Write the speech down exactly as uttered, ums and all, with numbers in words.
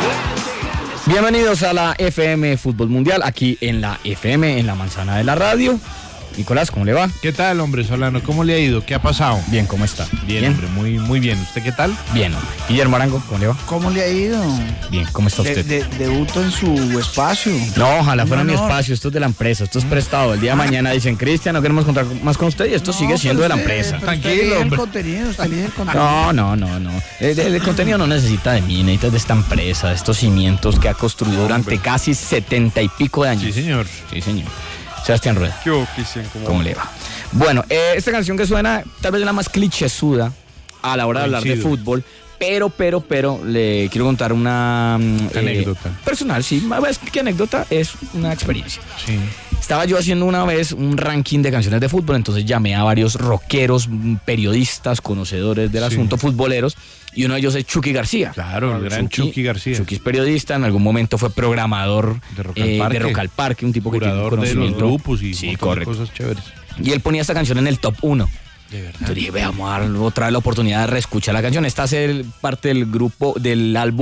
Bienvenidos a la F M Fútbol Mundial, aquí en la F M, en la manzana de la radio. Nicolás, ¿cómo le va? ¿Qué tal, hombre Solano? ¿Cómo le ha ido? ¿Qué ha pasado? Bien, ¿cómo está? Bien, bien, hombre, muy, muy bien. ¿Usted qué tal? Bien, hombre. Guillermo Arango, ¿cómo le va? ¿Cómo le ha ido? Bien, ¿cómo está usted? De, de, debuto en su espacio. No, ojalá fuera No, mi no. espacio, esto es de la empresa, esto es prestado. El día de mañana dicen, Cristian, no queremos contar más con usted y esto No, sigue siendo de pero la usted- empresa. pero Tranquilo, usted elige hombre. el contenido, usted elige el contenido. No, no, no, no. El, el- el contenido no necesita de mí, necesita de esta empresa, de estos cimientos que ha construido durante casi setenta y pico de años. Sí, señor. Sí, señor. Sebastián Rueda. ¿Qué hubo, Cristian? ¿Cómo, ¿Cómo le va? Bueno, eh, esta canción que suena tal vez es la más clichésuda a la hora de hablar de Coincido. fútbol, pero, pero, pero, le quiero contar una mm, eh, Anécdota. personal, sí. ¿Ves qué anécdota? Es una experiencia. Sí. Estaba yo haciendo una vez un ranking de canciones de fútbol, entonces llamé a varios rockeros, mm, periodistas, conocedores del Sí. asunto, futboleros, y uno de ellos es Chucky García. Claro, el gran Chucky García. Chucky es periodista, en algún momento fue programador De Rock al eh, Parque. de Rock al Parque, un tipo que tiene un Curador de los conocimiento. grupos y Sí, un montón de correcto. cosas chéveres. Y él ponía esta canción en el top uno. De verdad. Entonces dije, veamos a dar otra vez la oportunidad de reescuchar la canción. Esta es el- parte del grupo, del álbum